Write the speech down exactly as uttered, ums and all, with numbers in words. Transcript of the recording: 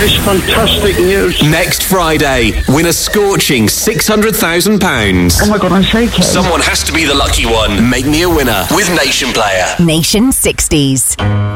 this fantastic news. Next Friday, win a scorching six hundred thousand pounds. Oh my God, I'm shaking. Someone has to be the lucky one. Make me a winner with Nation Player. Nation sixties.